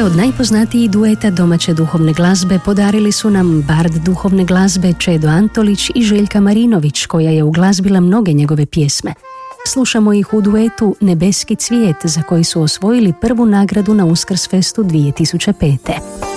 Neke od najpoznatijih dueta domaće duhovne glazbe podarili su nam bard duhovne glazbe Čedo Antolić i Željka Marinović, koja je uglazbila mnoge njegove pjesme. Slušamo ih u duetu Nebeski cvijet, za koji su osvojili prvu nagradu na Uskrsfestu 2005.